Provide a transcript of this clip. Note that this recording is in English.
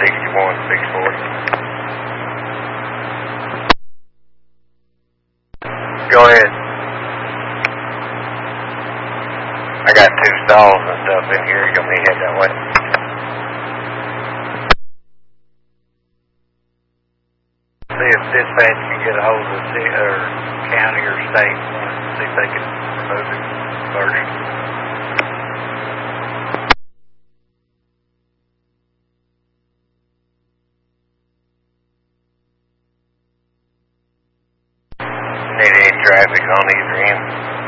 Go ahead. I got 2 stalls and stuff in here. You want me to head that way? See if dispatch can get a hold of the city or county or state. See if they can remove it first. Need any traffic on either end?